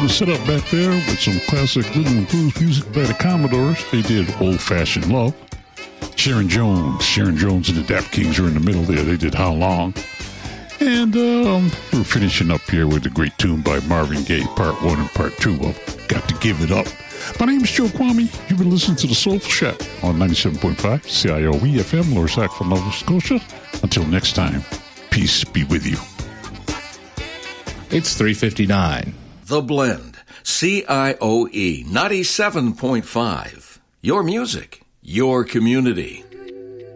the setup back there with some classic rhythm and blues music by the Commodores. They did Old Fashioned Love. Sharon Jones and the Dap Kings are in the middle there. They did How Long. And we're finishing up here with a great tune by Marvin Gaye, Part 1 and Part 2 of Got to Give It Up. My name is Joe Kwame. You've been listening to the Soulful Shack on 97.5 CIOE FM, Lower Sackville, Nova Scotia. Until next time, peace be with you. It's 3:59. The Blend, CIOE 97.5. Your music, your community.